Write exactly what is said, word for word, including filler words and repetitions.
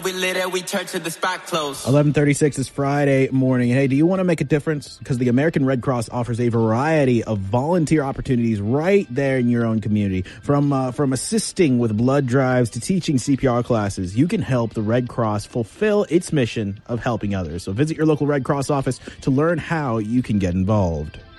We lit it, we turn to the spot close. eleven thirty-six is Friday morning. Hey, do you want to make a difference? Because the American Red Cross offers a variety of volunteer opportunities right there in your own community. From uh, from assisting with blood drives to teaching C P R classes, you can help the Red Cross fulfill its mission of helping others. So visit your local Red Cross office to learn how you can get involved.